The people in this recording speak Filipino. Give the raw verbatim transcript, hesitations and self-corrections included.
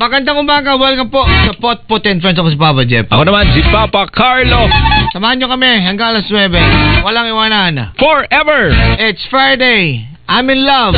Magandang umaga. Welcome po sa Pot Pot and Friends. Ako si Papa Jeff. Ako naman si Papa Carlo. Samahan nyo kami hanggang alas nuwebe. Walang iwanan. Forever. It's Friday. I'm in love.